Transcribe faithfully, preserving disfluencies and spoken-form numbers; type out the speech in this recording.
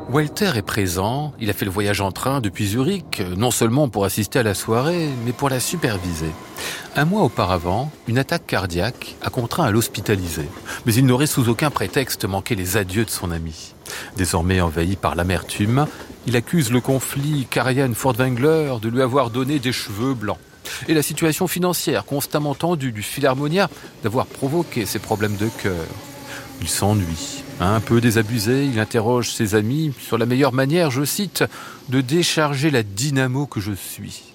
Walter est présent, il a fait le voyage en train depuis Zurich, non seulement pour assister à la soirée, mais pour la superviser. Un mois auparavant, une attaque cardiaque a contraint à l'hospitaliser. Mais il n'aurait sous aucun prétexte manqué les adieux de son ami. Désormais envahi par l'amertume, il accuse le conflit Karajan-Furtwängler de lui avoir donné des cheveux blancs. Et la situation financière constamment tendue du Philharmonia d'avoir provoqué ses problèmes de cœur. Il s'ennuie. Un peu désabusé, il interroge ses amis sur la meilleure manière, je cite, de décharger la dynamo que je suis.